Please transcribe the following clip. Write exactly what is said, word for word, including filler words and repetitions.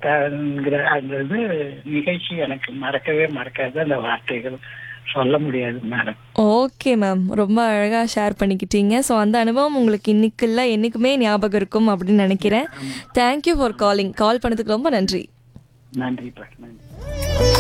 பார்த்தாங்கிற அந்த இது நிகழ்ச்சி எனக்கு மறக்கவே மறக்காது. அந்த வார்த்தைகள் சொல்ல முடியாது மேடம். Okay ma'am. ரொம்ப அழகாக ஷேர் பண்ணிக்கிட்டீங்க. ஸோ அந்த அனுபவம் உங்களுக்கு இன்னைக்கு இல்லை என்றைக்குமே ஞாபகம் இருக்கும் அப்படின்னு நினைக்கிறேன். Thank you for calling. கால் பண்ணதுக்கு ரொம்ப நன்றி. நன்றி பா, நன்றி.